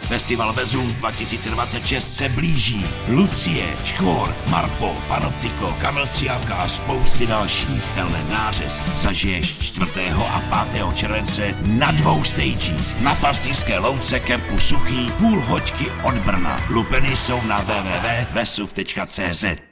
Festival Vezuv 2026 se blíží. Lucie, Škvor, Marpo, Panoptiko, Kamil Stříhavka a spousty dalších. Tenhle nářez zažiješ 4. a 5. července na 2 stagích. Na Pastýřské louce kempu Suchý, půl hoďky od Brna. Lupeny jsou na www.vesuv.cz.